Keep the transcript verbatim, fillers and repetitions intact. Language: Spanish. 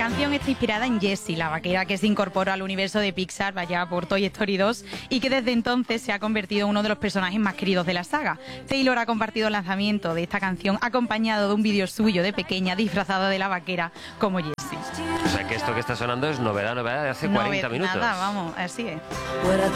canción está inspirada en Jessie, la vaquera que se incorporó al universo de Pixar vaya por Toy Story dos y que desde entonces se ha convertido en uno de los personajes más queridos de la saga. Taylor ha compartido el lanzamiento de esta canción acompañado de un vídeo suyo de pequeña disfrazada de la vaquera como Jessie. O sea que esto que está sonando es novedad, novedad de hace No cuarenta ve minutos. Nada, vamos, así es.